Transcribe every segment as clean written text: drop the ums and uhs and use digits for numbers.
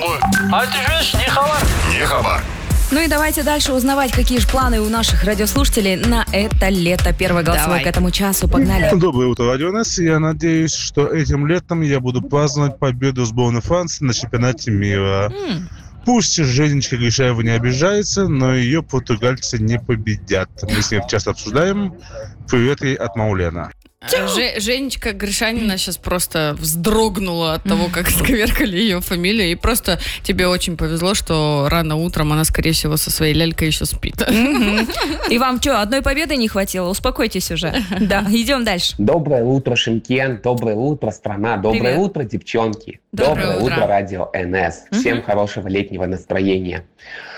родной. А ты живешь не хабар? Не хабар. Ну и давайте дальше узнавать, какие же планы у наших радиослушателей на это лето. Первый голосовой к этому часу. Погнали. Доброе утро, Радио НС. Я надеюсь, что этим летом я буду праздновать победу сборной Франции на чемпионате мира. Пусть Женечка Гришаева не обижается, но ее португальцы не победят. Мы с ней часто обсуждаем. Привет ей от Маулена. Женечка Гришанина сейчас просто вздрогнула от того, как сковеркали ее фамилию. И просто тебе очень повезло, что рано утром она, скорее всего, со своей лялькой еще спит. И вам что, одной победы не хватило? Успокойтесь уже. Да, идем дальше. Доброе утро, Шымкент. Доброе утро, страна. Доброе утро, девчонки. Доброе утро, Радио НС. Всем хорошего летнего настроения.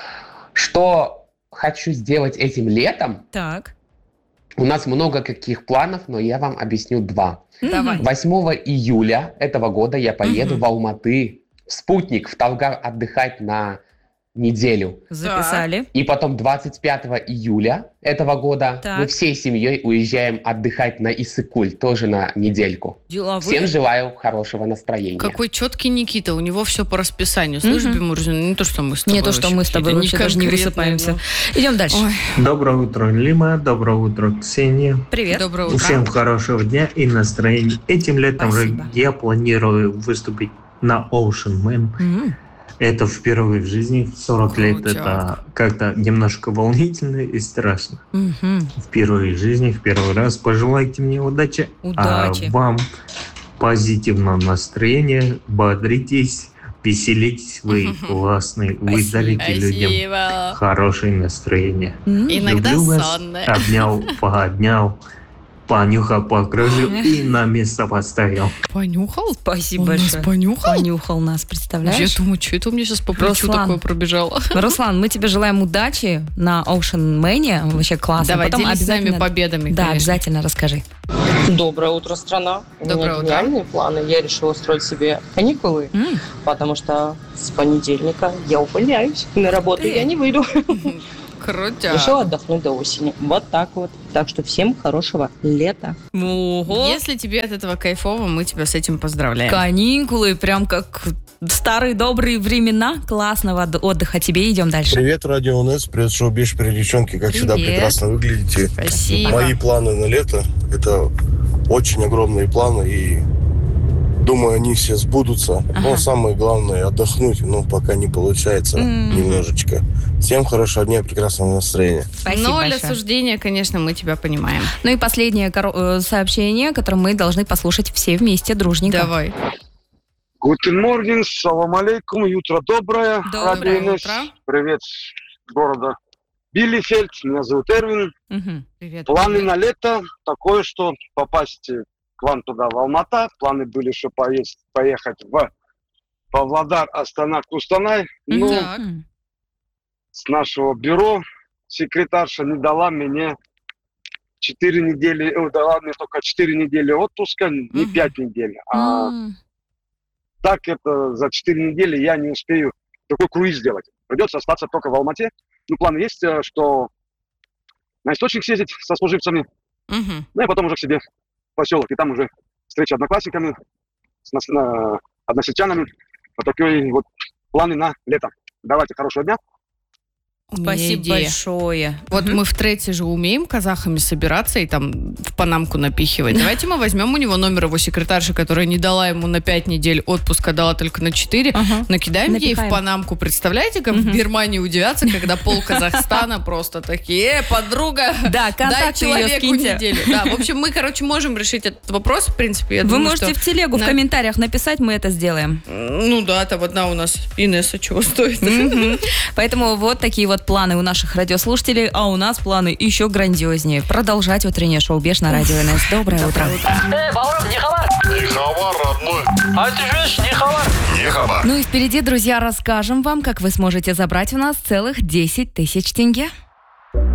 Что хочу сделать этим летом? Так. У нас много каких планов, но я вам объясню два. Давай. 8 июля этого года я поеду в Алматы, в Спутник, в Талгар отдыхать на неделю. Записали. И потом 25 июля этого года мы всей семьей уезжаем отдыхать на Иссык-Куль, тоже на недельку. Деловые. Всем желаю хорошего настроения. Какой четкий Никита, у него все по расписанию. Слышь, Бимурзин, не то, что мы с тобой. Не то, что мы с тобой вообще даже не высыпаемся. Идем дальше. Доброе утро, Лима. Доброе утро, Ксения. Привет. Доброе утро. Всем хорошего дня и настроения. Этим летом Спасибо. я планирую выступить на Ocean Man. Это впервые в жизни, 40 лет, это как-то немножко волнительно и страшно. Впервые в жизни, в первый раз. Пожелайте мне удачи. Удачи. А вам позитивного настроения, бодритесь, веселитесь, вы классные, вы дарите людям хорошее настроение. Иногда Люблю вас, сонное. обнял, пообнял, понюхал, покружил и на место поставил. Понюхал? Спасибо Он большое. нас понюхал? Понюхал нас, представляешь? Я думаю, что это у меня сейчас по плечу Руслан. такое пробежало? Руслан, мы тебе желаем удачи на Ocean Man. Вообще классно. Давай, Потом делись с нами обязательно... победами, Да, конечно. обязательно расскажи. Доброе утро, страна. У Доброе меня утро. гениальные планы. Я решила устроить себе каникулы, потому что с понедельника я увольняюсь. На работу я не выйду. Крутя. Решила отдохнуть до осени. Вот так вот. Так что всем хорошего лета. Ого. Если тебе от этого кайфово, мы тебя с этим поздравляем. Каникулы, прям как в старые добрые времена. Классного отдыха тебе. Идем дальше. Привет, Радио НС, привет, шоу «Беш девчонки», как всегда, Привет. прекрасно выглядите. Спасибо. Мои планы на лето, это очень огромные планы, и думаю, они все сбудутся. Но самое главное, отдохнуть, пока не получается немножечко. Всем хорошего дня, прекрасного настроения. Спасибо Ноль большое. осуждения, конечно, мы тебя понимаем. Ну и последнее сообщение, которое мы должны послушать все вместе, дружненько. Давай. Гутен морген, салам алейкум, утро доброе. Доброе Радио НС. утро. Привет с города Билефельд, меня зовут Эрвин. Привет. Планы на лето такое, что попасть к вам туда, в Алмата. Планы были, что поехать в Павлодар, Астана, Кустанай. Но Так. с нашего бюро секретарша не дала мне 4 недели, дала мне только 4 недели отпуска, не 5 недель. А так это за 4 недели я не успею такой круиз сделать. Придется остаться только в Алмате. План есть, что на источник съездить со служивцами, ну и потом уже к себе в поселок. И там уже встреча с одноклассниками, с односельчанами. Вот такие вот планы на лето. Давайте, хорошего дня. У меня Спасибо идея. большое. Вот мы в Трете же умеем казахами собираться и там в панамку напихивать. Давайте мы возьмем у него номер его секретарши, которая не дала ему на 5 недель отпуска, дала только на 4. Накидаем ей в Напихаем. панамку. Представляете, как в Германии удивятся, когда пол Казахстана просто такие: подруга, Да, дай контакты ее человеку скиньте. неделю. Да, в общем, мы, можем решить этот вопрос, в принципе. Я Вы думаю, можете что в телегу, в на- комментариях написать, мы это сделаем. Ну да, там одна у нас Инесса чего стоит. Поэтому вот такие вот планы у наших радиослушателей, а у нас планы еще грандиознее. Продолжать утреннее шоу «Беш» на Радио НС. Доброе утро. Баура, не хабар? Не хабар, родной. А ты живешь не хабар? Не хабар. Ну и впереди, друзья, расскажем вам, как вы сможете забрать у нас целых 10 тысяч тенге.